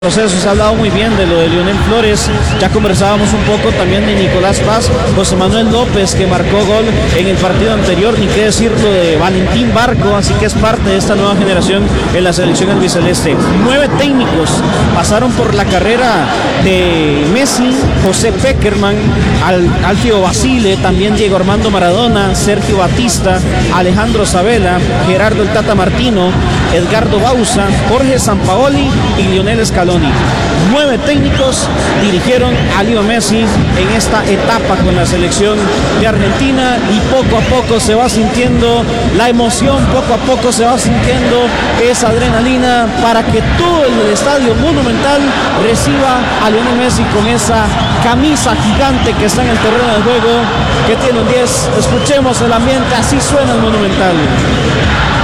Proceso, se ha hablado muy bien de lo de Lionel Flores, ya conversábamos un poco también de Nicolás Paz, José Manuel López que marcó gol en el partido anterior, ni qué decirlo de Valentín Barco, así que es parte de esta nueva generación en la selección albiceleste. 9 técnicos pasaron por la carrera de Messi, José Peckerman, Alfio Basile, también Diego Armando Maradona, Sergio Batista, Alejandro Sabella, Gerardo el Tata Martino, Edgardo Bauza, Jorge Sampaoli y Lionel Scaloni. 9 técnicos dirigieron a Leo Messi en esta etapa con la selección de Argentina y poco a poco se va sintiendo la emoción, poco a poco se va sintiendo esa adrenalina para que todo el estadio Monumental reciba a Lionel Messi con esa camisa gigante que está en el terreno de juego, que tiene un 10. Escuchemos el ambiente, así suena el Monumental.